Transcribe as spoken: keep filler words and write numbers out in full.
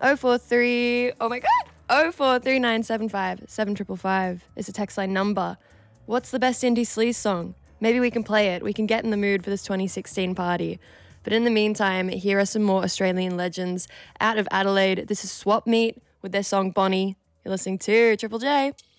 oh four three, oh my God, oh four three nine seven five seven five five is a text line number. What's the best indie sleaze song? Maybe we can play it. We can get in the mood for this twenty sixteen party. But in the meantime, here are some more Australian legends out of Adelaide. This is Swap Meet with their song Bonnie. You're listening to Triple J.